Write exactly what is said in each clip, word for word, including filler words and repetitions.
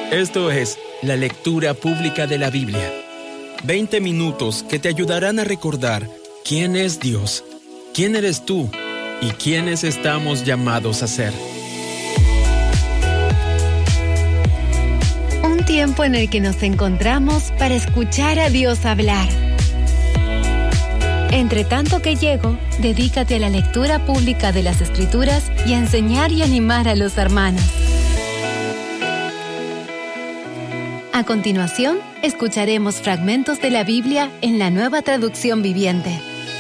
Esto es la lectura pública de la Biblia. veinte minutos que te ayudarán a recordar quién es Dios, quién eres tú y quiénes estamos llamados a ser. Un tiempo en el que nos encontramos para escuchar a Dios hablar. Entre tanto que llego, dedícate a la lectura pública de las Escrituras y a enseñar y animar a los hermanos. A continuación, escucharemos fragmentos de la Biblia en la Nueva Traducción Viviente.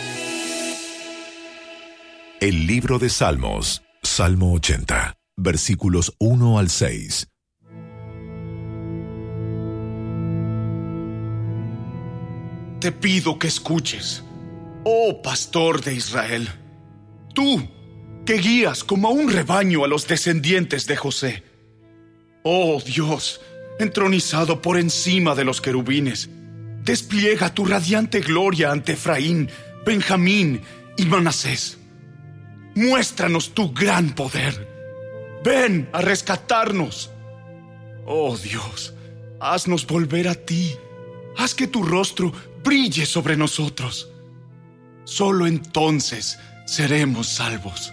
El libro de Salmos, Salmo ochenta, versículos uno al seis. Te pido que escuches, oh pastor de Israel, tú que guías como a un rebaño a los descendientes de José. Oh Dios, entronizado por encima de los querubines, despliega tu radiante gloria ante Efraín, Benjamín y Manasés. Muéstranos tu gran poder. Ven a rescatarnos. Oh Dios, haznos volver a ti. Haz que tu rostro brille sobre nosotros. Solo entonces seremos salvos.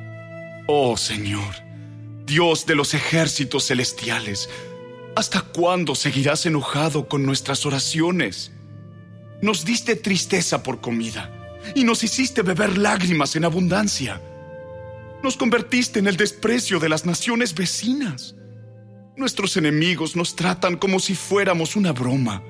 Oh Señor, Dios de los ejércitos celestiales, ¿hasta cuándo seguirás enojado con nuestras oraciones? Nos diste tristeza por comida y nos hiciste beber lágrimas en abundancia. Nos convertiste en el desprecio de las naciones vecinas. Nuestros enemigos nos tratan como si fuéramos una broma.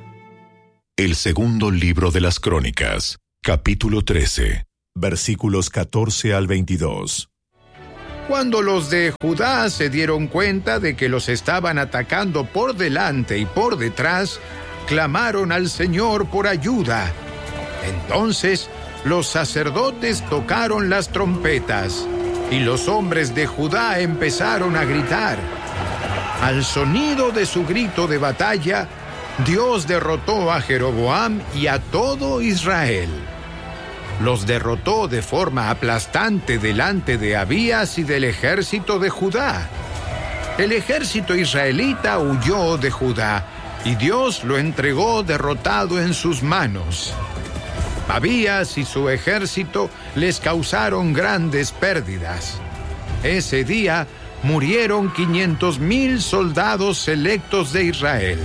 El segundo libro de las Crónicas, capítulo trece, versículos catorce al veintidós. Cuando los de Judá se dieron cuenta de que los estaban atacando por delante y por detrás, clamaron al Señor por ayuda. Entonces los sacerdotes tocaron las trompetas y los hombres de Judá empezaron a gritar. Al sonido de su grito de batalla, Dios derrotó a Jeroboam y a todo Israel. Los derrotó de forma aplastante delante de Abías y del ejército de Judá. El ejército israelita huyó de Judá y Dios lo entregó derrotado en sus manos. Abías y su ejército les causaron grandes pérdidas. Ese día murieron quinientos mil soldados selectos de Israel.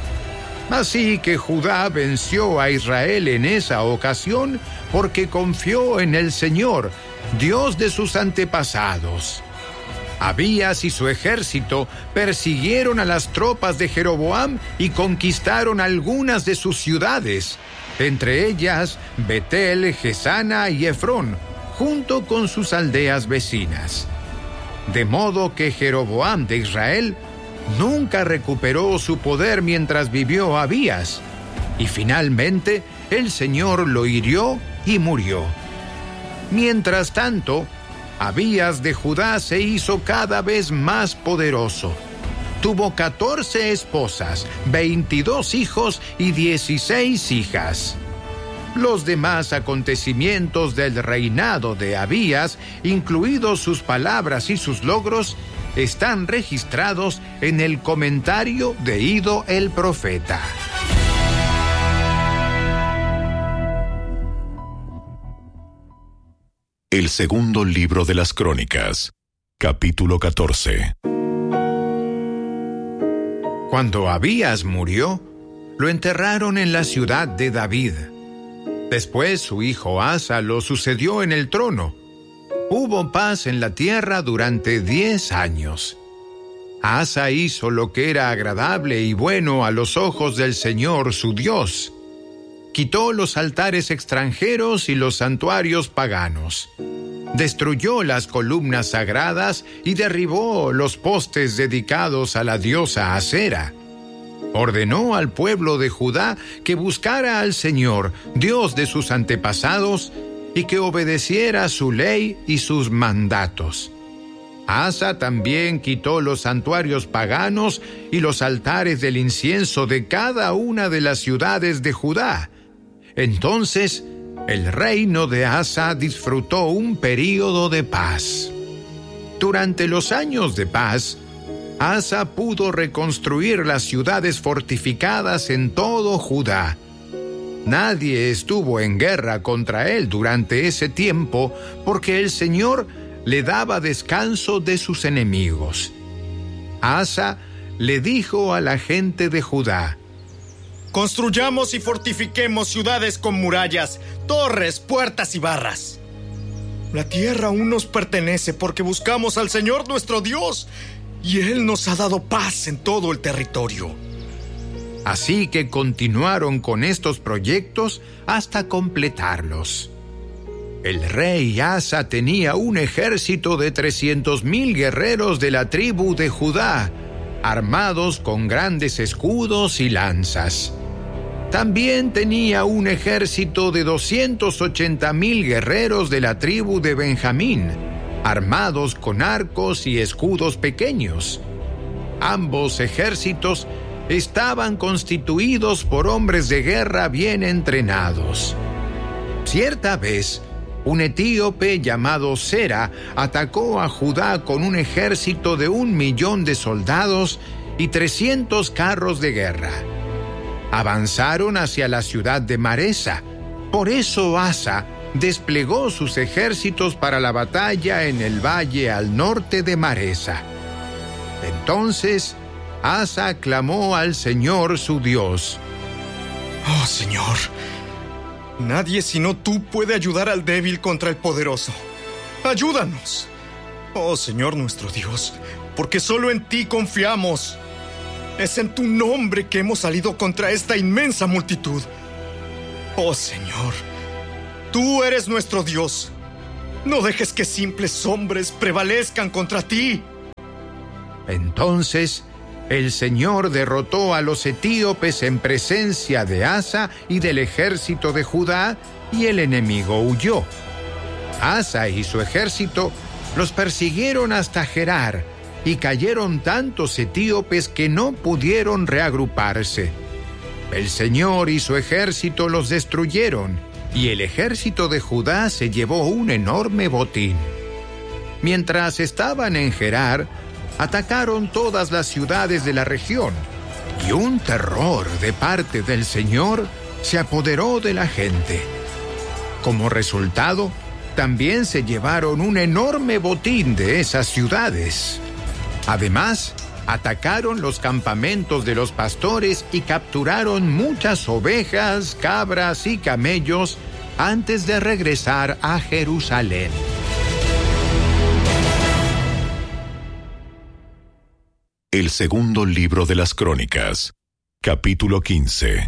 Así que Judá venció a Israel en esa ocasión porque confió en el Señor, Dios de sus antepasados. Abías y su ejército persiguieron a las tropas de Jeroboam y conquistaron algunas de sus ciudades, entre ellas Betel, Gesana y Efrón, junto con sus aldeas vecinas. De modo que Jeroboam de Israel nunca recuperó su poder mientras vivió Abías, y finalmente el Señor lo hirió y murió. Mientras tanto, Abías de Judá se hizo cada vez más poderoso. Tuvo catorce esposas, veintidós hijos y dieciséis hijas. Los demás acontecimientos del reinado de Abías, incluidos sus palabras y sus logros, están registrados en el comentario de Ido el profeta. El segundo libro de las Crónicas, capítulo catorce. Cuando Abías murió, lo enterraron en la ciudad de David. Después su hijo Asa lo sucedió en el trono. Hubo paz en la tierra durante diez años. Asa hizo lo que era agradable y bueno a los ojos del Señor su Dios. Quitó los altares extranjeros y los santuarios paganos. Destruyó las columnas sagradas y derribó los postes dedicados a la diosa Asera. Ordenó al pueblo de Judá que buscara al Señor, Dios de sus antepasados, y que obedeciera su ley y sus mandatos. Asa también quitó los santuarios paganos y los altares del incienso de cada una de las ciudades de Judá. Entonces, el reino de Asa disfrutó un período de paz. Durante los años de paz, Asa pudo reconstruir las ciudades fortificadas en todo Judá. Nadie estuvo en guerra contra él durante ese tiempo porque el Señor le daba descanso de sus enemigos. Asa le dijo a la gente de Judá: construyamos y fortifiquemos ciudades con murallas, torres, puertas y barras. La tierra aún nos pertenece porque buscamos al Señor nuestro Dios, y Él nos ha dado paz en todo el territorio. Así que continuaron con estos proyectos hasta completarlos. El rey Asa tenía un ejército de trescientos mil guerreros de la tribu de Judá, armados con grandes escudos y lanzas. También tenía un ejército de doscientos ochenta mil guerreros de la tribu de Benjamín, armados con arcos y escudos pequeños. Ambos ejércitos estaban constituidos por hombres de guerra bien entrenados. Cierta vez, un etíope llamado Sera atacó a Judá con un ejército de un millón de soldados y trescientos carros de guerra. Avanzaron hacia la ciudad de Maresa. Por eso Asa desplegó sus ejércitos para la batalla en el valle al norte de Maresa. Entonces Asa clamó al Señor su Dios: Oh Señor, nadie sino tú puede ayudar al débil contra el poderoso. Ayúdanos, oh Señor nuestro Dios, porque solo en ti confiamos. Es en tu nombre que hemos salido contra esta inmensa multitud. Oh Señor, tú eres nuestro Dios. No dejes que simples hombres prevalezcan contra ti. Entonces el Señor derrotó a los etíopes en presencia de Asa y del ejército de Judá, y el enemigo huyó. Asa y su ejército los persiguieron hasta Gerar, y cayeron tantos etíopes que no pudieron reagruparse. El Señor y su ejército los destruyeron, y el ejército de Judá se llevó un enorme botín. Mientras estaban en Gerar, atacaron todas las ciudades de la región, y un terror de parte del Señor se apoderó de la gente. Como resultado, también se llevaron un enorme botín de esas ciudades. Además, atacaron los campamentos de los pastores y capturaron muchas ovejas, cabras y camellos antes de regresar a Jerusalén. El segundo libro de las Crónicas, capítulo quince.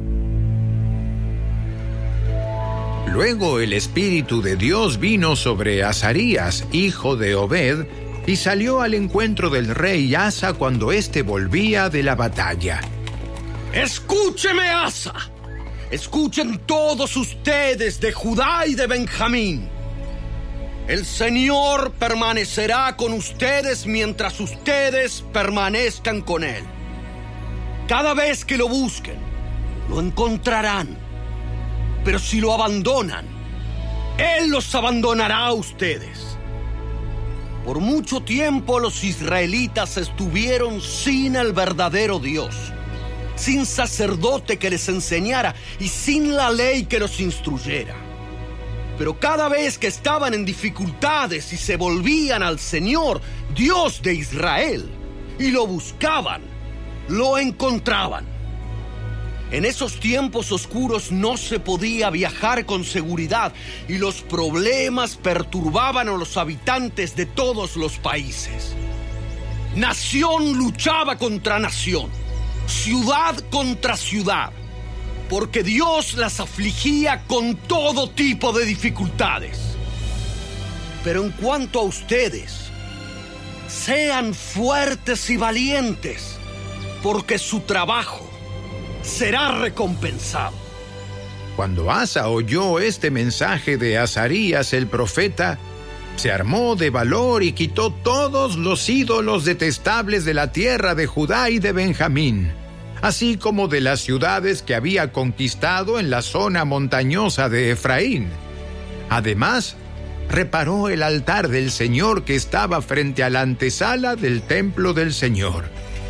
Luego el Espíritu de Dios vino sobre Azarías, hijo de Obed, y salió al encuentro del rey Asa cuando éste volvía de la batalla. ¡Escúcheme, Asa! ¡Escuchen todos ustedes de Judá y de Benjamín! El Señor permanecerá con ustedes mientras ustedes permanezcan con Él. Cada vez que lo busquen, lo encontrarán. Pero si lo abandonan, Él los abandonará a ustedes. Por mucho tiempo los israelitas estuvieron sin el verdadero Dios, sin sacerdote que les enseñara y sin la ley que los instruyera. Pero cada vez que estaban en dificultades y se volvían al Señor, Dios de Israel, y lo buscaban, lo encontraban. En esos tiempos oscuros no se podía viajar con seguridad y los problemas perturbaban a los habitantes de todos los países. Nación luchaba contra nación, ciudad contra ciudad, porque Dios las afligía con todo tipo de dificultades. Pero en cuanto a ustedes, sean fuertes y valientes, porque su trabajo será recompensado. Cuando Asa oyó este mensaje de Azarías el profeta, se armó de valor y quitó todos los ídolos detestables de la tierra de Judá y de Benjamín, así como de las ciudades que había conquistado en la zona montañosa de Efraín. Además, reparó el altar del Señor que estaba frente a la antesala del templo del Señor.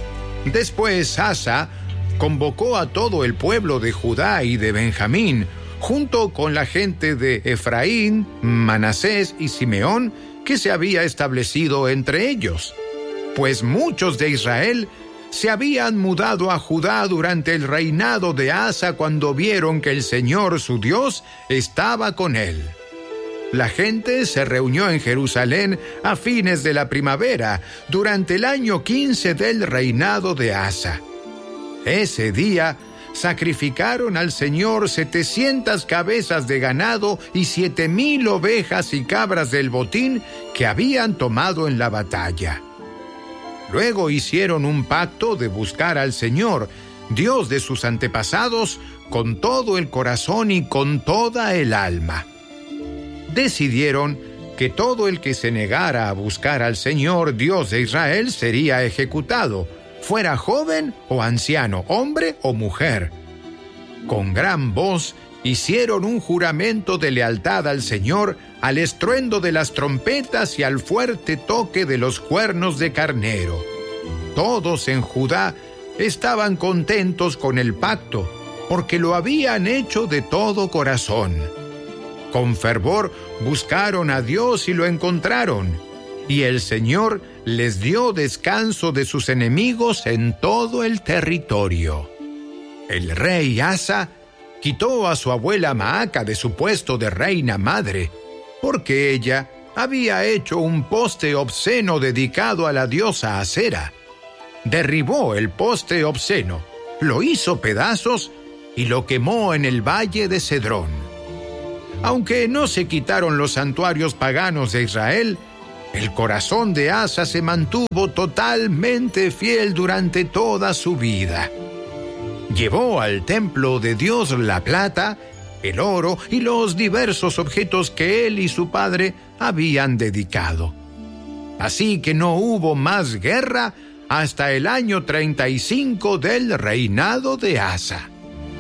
Después Asa convocó a todo el pueblo de Judá y de Benjamín, junto con la gente de Efraín, Manasés y Simeón, que se había establecido entre ellos, pues muchos de Israel se habían mudado a Judá durante el reinado de Asa cuando vieron que el Señor su Dios estaba con él. La gente se reunió en Jerusalén a fines de la primavera, durante el año quince del reinado de Asa. Ese día sacrificaron al Señor setecientas cabezas de ganado y siete mil ovejas y cabras del botín que habían tomado en la batalla. Luego hicieron un pacto de buscar al Señor, Dios de sus antepasados, con todo el corazón y con toda el alma. Decidieron que todo el que se negara a buscar al Señor, Dios de Israel, sería ejecutado, fuera joven o anciano, hombre o mujer. Con gran voz hicieron un juramento de lealtad al Señor al estruendo de las trompetas y al fuerte toque de los cuernos de carnero. Todos en Judá estaban contentos con el pacto, porque lo habían hecho de todo corazón. Con fervor buscaron a Dios y lo encontraron, y el Señor les dio descanso de sus enemigos en todo el territorio. El rey Asa quitó a su abuela Maaca de su puesto de reina madre, porque ella había hecho un poste obsceno dedicado a la diosa Acera. Derribó el poste obsceno, lo hizo pedazos y lo quemó en el valle de Cedrón. Aunque no se quitaron los santuarios paganos de Israel, el corazón de Asa se mantuvo totalmente fiel durante toda su vida. Llevó al templo de Dios la plata, el oro y los diversos objetos que él y su padre habían dedicado. Así que no hubo más guerra hasta el año treinta y cinco del reinado de Asa.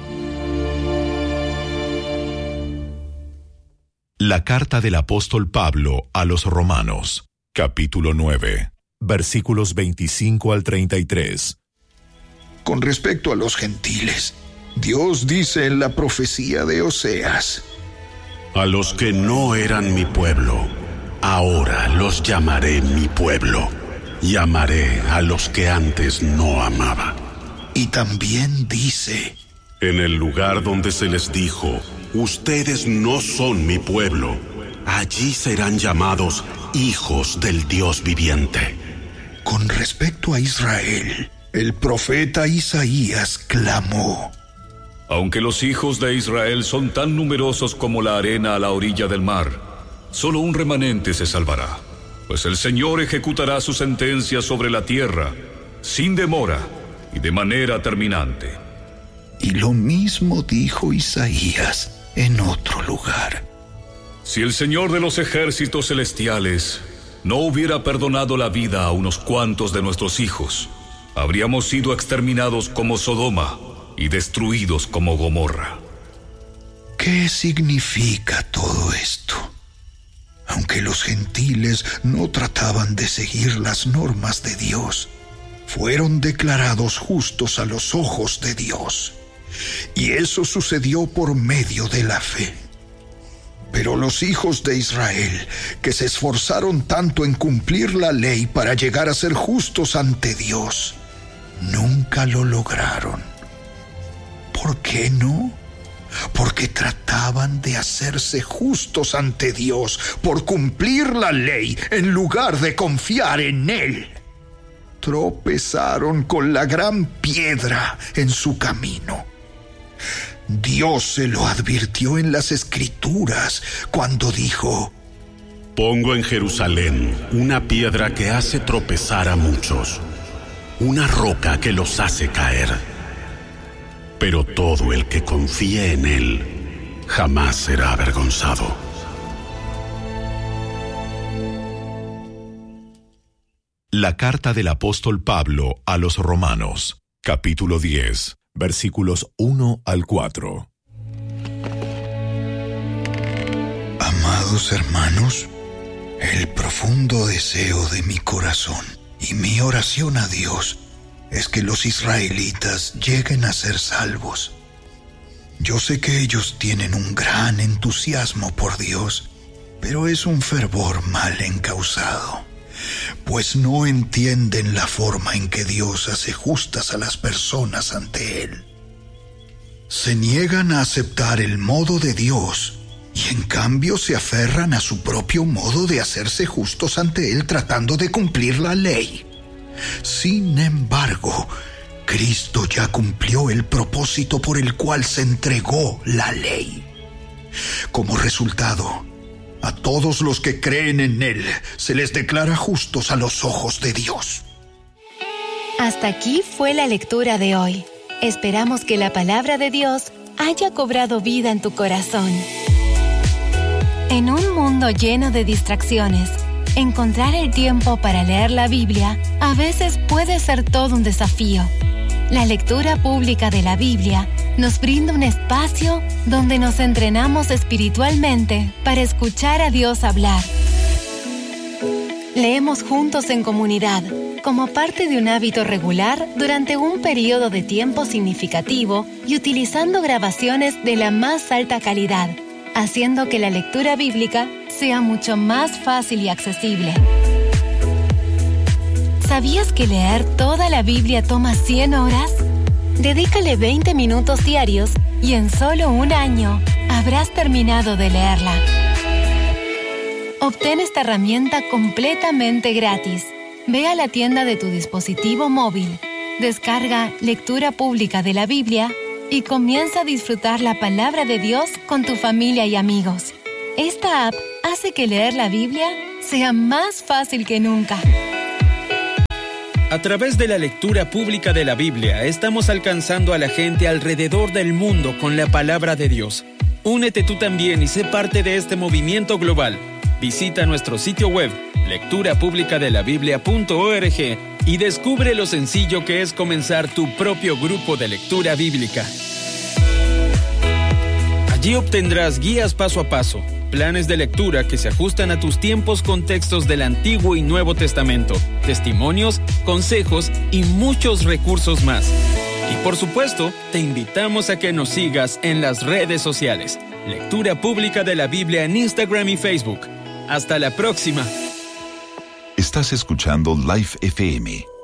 La carta del apóstol Pablo a los Romanos, capítulo nueve, versículos veinticinco al treinta y tres. Con respecto a los gentiles, Dios dice en la profecía de Oseas: a los que no eran mi pueblo, ahora los llamaré mi pueblo, y amaré a los que antes no amaba. Y también dice: en el lugar donde se les dijo, ustedes no son mi pueblo, allí serán llamados hijos del Dios viviente. Con respecto a Israel, el profeta Isaías clamó: aunque los hijos de Israel son tan numerosos como la arena a la orilla del mar, solo un remanente se salvará, pues el Señor ejecutará su sentencia sobre la tierra, sin demora y de manera terminante. Y lo mismo dijo Isaías en otro lugar: si el Señor de los ejércitos celestiales no hubiera perdonado la vida a unos cuantos de nuestros hijos, habríamos sido exterminados como Sodoma y destruidos como Gomorra. ¿Qué significa todo esto? Aunque los gentiles no trataban de seguir las normas de Dios, fueron declarados justos a los ojos de Dios. Y eso sucedió por medio de la fe. Pero los hijos de Israel, que se esforzaron tanto en cumplir la ley para llegar a ser justos ante Dios, nunca lo lograron. ¿Por qué no? Porque trataban de hacerse justos ante Dios por cumplir la ley en lugar de confiar en Él. Tropezaron con la gran piedra en su camino. Dios se lo advirtió en las Escrituras cuando dijo: pongo en Jerusalén una piedra que hace tropezar a muchos, una roca que los hace caer. Pero todo el que confíe en Él jamás será avergonzado. La carta del apóstol Pablo a los Romanos, capítulo diez, versículos uno al cuatro. Amados Amados hermanos, el profundo deseo de mi corazón y mi oración a Dios es que los israelitas lleguen a ser salvos. Yo sé que ellos tienen un gran entusiasmo por Dios, pero es un fervor mal encausado, pues no entienden la forma en que Dios hace justas a las personas ante Él. Se niegan a aceptar el modo de Dios y en cambio se aferran a su propio modo de hacerse justos ante Él tratando de cumplir la ley. Sin embargo, Cristo ya cumplió el propósito por el cual se entregó la ley. Como resultado, a todos los que creen en Él se les declara justos a los ojos de Dios. Hasta aquí fue la lectura de hoy. Esperamos que la palabra de Dios haya cobrado vida en tu corazón. En un mundo lleno de distracciones, encontrar el tiempo para leer la Biblia a veces puede ser todo un desafío. La lectura pública de la Biblia nos brinda un espacio donde nos entrenamos espiritualmente para escuchar a Dios hablar. Leemos juntos en comunidad, como parte de un hábito regular durante un periodo de tiempo significativo y utilizando grabaciones de la más alta calidad, haciendo que la lectura bíblica sea mucho más fácil y accesible. ¿Sabías que leer toda la Biblia toma cien horas? Dedícale veinte minutos diarios y en solo un año habrás terminado de leerla. Obtén esta herramienta completamente gratis. Ve a la tienda de tu dispositivo móvil, descarga Lectura Pública de la Biblia y comienza a disfrutar la palabra de Dios con tu familia y amigos. Esta app hace que leer la Biblia sea más fácil que nunca. A través de la lectura pública de la Biblia, estamos alcanzando a la gente alrededor del mundo con la palabra de Dios. Únete tú también y sé parte de este movimiento global. Visita nuestro sitio web, lectura pública de la biblia punto org, y descubre lo sencillo que es comenzar tu propio grupo de lectura bíblica. Allí obtendrás guías paso a paso, planes de lectura que se ajustan a tus tiempos con textos del Antiguo y Nuevo Testamento, testimonios, consejos y muchos recursos más. Y por supuesto, te invitamos a que nos sigas en las redes sociales. Lectura Pública de la Biblia en Instagram y Facebook. Hasta la próxima. Estás escuchando Life F M,